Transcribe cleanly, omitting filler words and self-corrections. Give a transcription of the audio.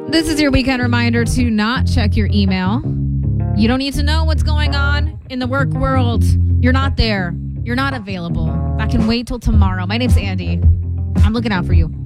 This is your weekend reminder to not check your email. You don't need to know what's going on in the work world. You're not there. You're not available. That can wait till tomorrow. My name's Andy. I'm looking out for you.